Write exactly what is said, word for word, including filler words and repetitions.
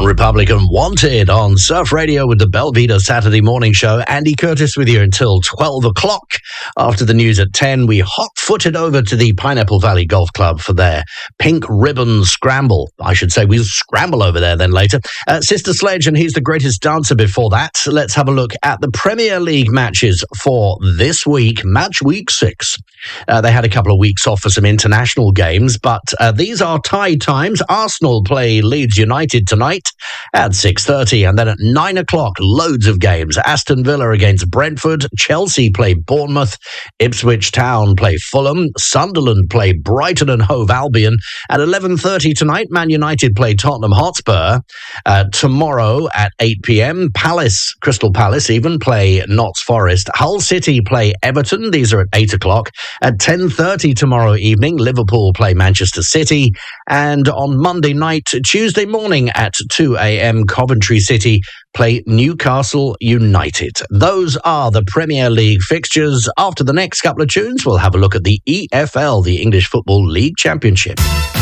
One Republican Wanted on Surf Radio with the Belvedere Saturday morning show. Andy Curtis with you until twelve o'clock. After the news at ten, we hot-footed over to the Pineapple Valley Golf Club for their pink ribbon scramble. I should say we scramble over there then later. Uh, Sister Sledge and He's the Greatest Dancer before that. Let's have a look at the Premier League matches for this week, match week six. Uh, they had a couple of weeks off for some international games, but uh, these are tie times. Arsenal play Leeds United tonight at six thirty, and then at nine o'clock, loads of games. Aston Villa against Brentford, Chelsea play Bournemouth, Ipswich Town play Fulham, Sunderland play Brighton and Hove Albion. At eleven thirty tonight, Man United play Tottenham Hotspur. Uh, tomorrow at eight p.m, Palace, Crystal Palace even, play Notts Forest. Hull City play Everton. These are at eight o'clock. At ten thirty tomorrow evening, Liverpool play Manchester City. And on Monday night, Tuesday morning at two a.m, Coventry City play Newcastle United. Those are the Premier League fixtures. After the next couple of tunes, we'll have a look at the E F L, the English Football League Championship.